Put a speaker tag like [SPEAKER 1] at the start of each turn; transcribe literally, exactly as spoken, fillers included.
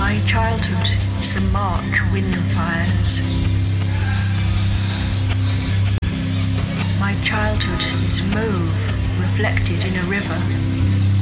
[SPEAKER 1] My childhood is the March wind fires. My childhood is mauve reflected in a river.